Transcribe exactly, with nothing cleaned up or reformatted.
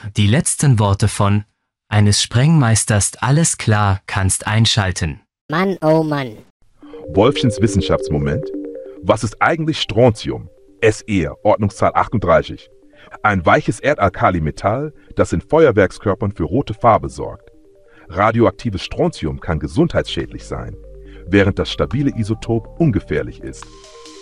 die letzten Worte von eines Sprengmeisters. Alles klar, kannst einschalten. Mann, oh Mann. Wolfchens Wissenschaftsmoment. Was ist eigentlich Strontium? S E, Ordnungszahl achtunddreißig. Ein weiches Erdalkalimetall, das in Feuerwerkskörpern für rote Farbe sorgt. Radioaktives Strontium kann gesundheitsschädlich sein, während das stabile Isotop ungefährlich ist.